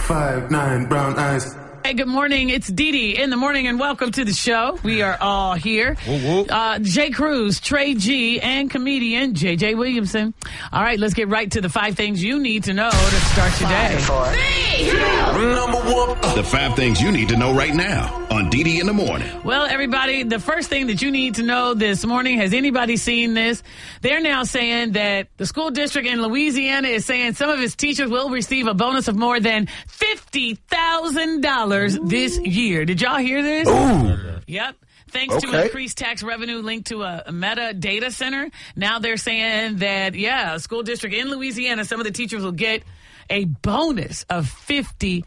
5'9", brown eyes. Hey, good morning. It's Dee Dee in the morning, and welcome to the show. We are all here. Jay Cruz, Trey G, and comedian J.J. Williamson. All right, let's get right to the 5 things you need to know to start your day. 3, 2, number 1. The 5 things you need to know right now on Dee Dee in the morning. Well, everybody, the first thing that you need to know this morning, has anybody seen this? They're now saying that the school district in Louisiana is saying some of its teachers will receive a bonus of more than $50,000 this year. Did y'all hear this? Ooh. Yep. Thanks to increased tax revenue linked to a Meta data center. Now they're saying that, a school district in Louisiana, some of the teachers will get a bonus of $50,000.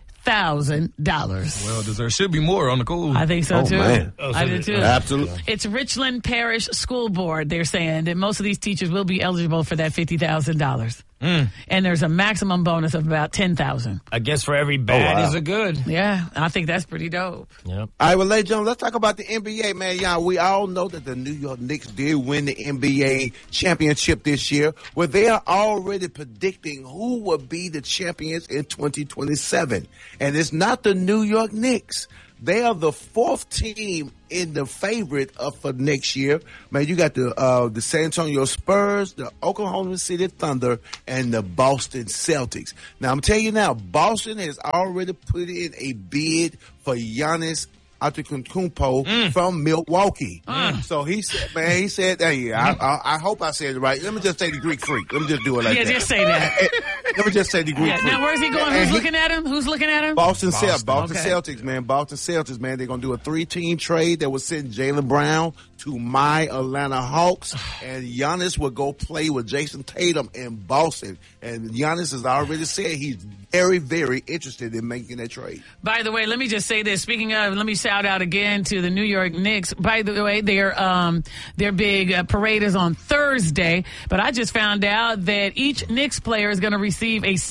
Well, there should be more on the cool. I think so, too. Man. I do, too. Absolutely. It's Richland Parish School Board. They're saying that most of these teachers will be eligible for that $50,000. And there's a maximum bonus of about $10,000. I guess for every bad is a good. Yeah, I think that's pretty dope. Yep. All right, well, ladies and gentlemen, let's talk about the NBA, man. Y'all, we all know that the New York Knicks did win the NBA championship this year. Well, they are already predicting who will be the champions in 2027. And it's not the New York Knicks. They are the 4th team in the favorite for next year. Man, you got the San Antonio Spurs, the Oklahoma City Thunder, and the Boston Celtics. Now, I'm telling you now, Boston has already put in a bid for Giannis Antetokounmpo from Milwaukee. So he said, hey, I hope I said it right. Let me just say the Greek freak. Let me just do it like that. Yeah, just say that. Let me just say the Greek freak. Now, where's he going? Who's looking at him? Who's looking at him? Boston Celtics, man. Boston Celtics, man. They're going to do a 3-team trade that will send Jaylen Brown to my Atlanta Hawks, and Giannis will go play with Jason Tatum in Boston. And Giannis has already said he's very, very interested in making that trade. By the way, let me just say this. Speaking of, let me shout out again to the New York Knicks. By the way, their big parade is on Thursday, but I just found out that each Knicks player is going to receive a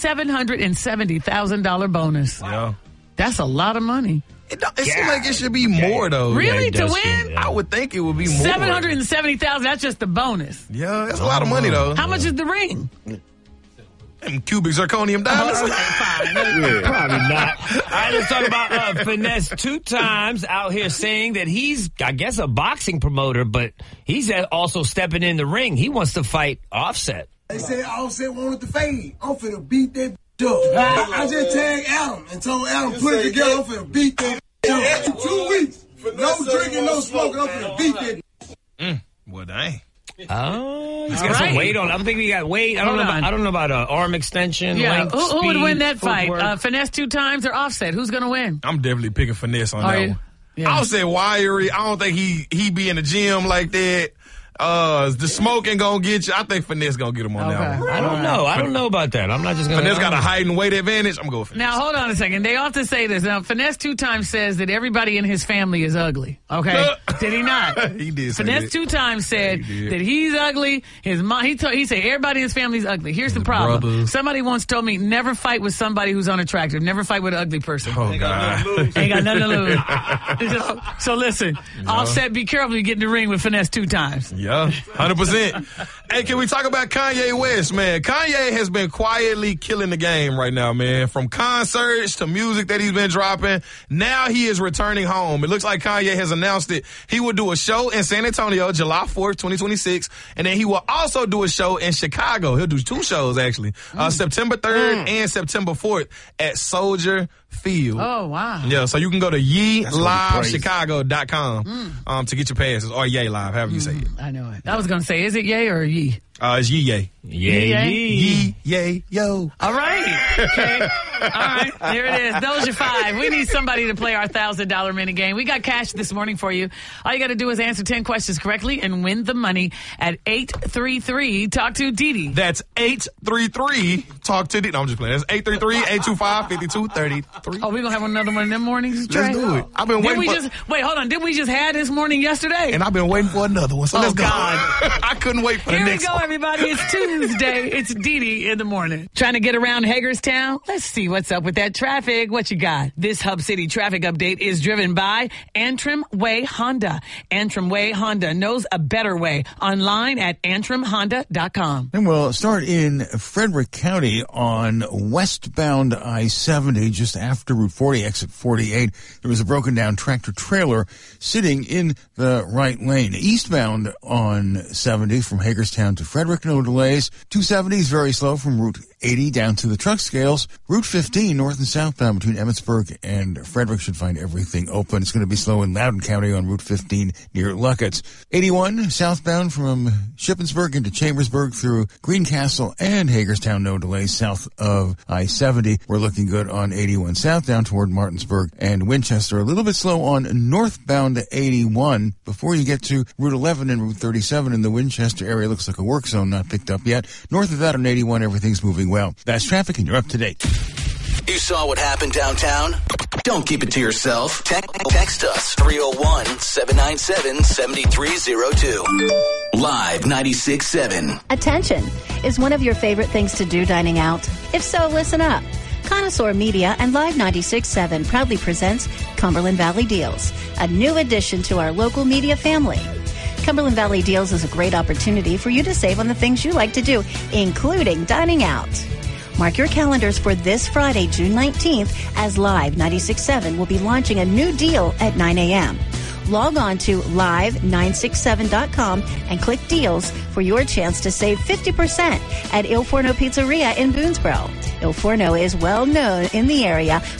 $770,000 bonus. Yeah. That's a lot of money. It seems like it should be more, though. Really? To win? I would think it would be more. $770,000, that's just the bonus. Yeah, that's a lot of money, though. How much is the ring? And cubic zirconium diamonds? Probably not. All right, let's talk about Finesse 2 times out here saying that he's, I guess, a boxing promoter, but he's also stepping in the ring. He wants to fight Offset. They said Offset wanted to fade. I'm finna beat that I just tagged Adam and told Adam put it together. I'm finna beat that up. 2 weeks. No drinking, no smoking. I'm finna beat that. Well, dang. Oh, he's got some weight on. I'm thinking he got weight. I don't know about arm extension. Yeah, length, who would win that footwork. fight? Finesse 2 times or Offset? Who's gonna win? I'm definitely picking Finesse on that one. Yeah. I'll say wiry. I don't think he be in the gym like that. The smoking gonna get you. I think Finesse gonna get him on that one. I don't know. I don't know about that. I'm not just gonna. Finesse got a height and weight advantage. I'm going for Finesse. Now, hold on a second. They often say this. Now, Finesse 2 times says that everybody in his family is ugly. Okay? Did he not? He did say Finesse that. 2 times said that he's ugly. His mom, he said everybody in his family is ugly. Here's the problem. brothers. Somebody once told me, never fight with somebody who's unattractive. Never fight with an ugly person. Oh, God. Ain't got nothing to lose. So listen, Offset, be careful you get in the ring with Finesse 2 times. Yeah, 100%. Hey, can we talk about Kanye West, man? Kanye has been quietly killing the game right now, man. From concerts to music that he's been dropping. Now he is returning home. It looks like Kanye has announced it. He will do a show in San Antonio, July 4th, 2026. And then he will also do a show in Chicago. He'll do 2 shows, actually. September 3rd and September 4th at Soldier Field. Oh, wow. Yeah, so you can go to YeLiveChicago.com to get your passes, or Ye Live, however you say it. I know it. I was going to say, is it Ye or Ye? It's Ye. Yay. Ye, yo. All right. Okay. All right. Here it is. Those are 5. We need somebody to play our $1,000 minute game. We got cash this morning for you. All you got to do is answer 10 questions correctly and win the money at 833 Talk to Dee Dee. That's 833 Talk to Dee Dee. No, I'm just playing. That's 833-825-5233. Oh, we're going to have another one in the mornings, Trey? Let's do it. I've been waiting Wait, hold on. Didn't we just have this morning yesterday? And I've been waiting for another one. So let's go. God. I couldn't wait for the next one. Here we go, everybody. It's Tuesday. It's Dee in the morning. Trying to get around Hagerstown? Let's see what's up with that traffic. What you got? This Hub City traffic update is driven by Antrim Way Honda. Antrim Way Honda knows a better way. Online at antrimhonda.com. And we'll start in Frederick County on westbound I-70, just after Route 40, exit 48. There was a broken down tractor trailer sitting in the right lane. Eastbound on 70 from Hagerstown to Frederick, no delays. 270 is very slow from Route 80 down to the truck scales. Route 15 north and southbound between Emmitsburg and Frederick should find everything open. It's going to be slow in Loudoun County on Route 15 near Luckett's. 81 southbound from Shippensburg into Chambersburg through Greencastle and Hagerstown, no delays south of I-70. We're looking good on 81 south down toward Martinsburg and Winchester. A little bit slow on northbound 81 before you get to Route 11 and Route 37 in the Winchester area. Looks like a work zone not picked up yet. North of that on 81, everything's moving well. That's traffic and you're up to date. You saw what happened downtown? Don't keep it to yourself. Text us 301-797-7302. Live 96.7. Attention. Is one of your favorite things to do dining out? If so, listen up. Connoisseur Media and Live 96.7 proudly presents Cumberland Valley Deals, a new addition to our local media family. Cumberland Valley Deals is a great opportunity for you to save on the things you like to do, including dining out. Mark your calendars for this Friday, June 19th, as Live 96.7 will be launching a new deal at 9 a.m. Log on to live967.com and click deals for your chance to save 50% at Il Forno Pizzeria in Boonesboro. Il Forno is well known in the area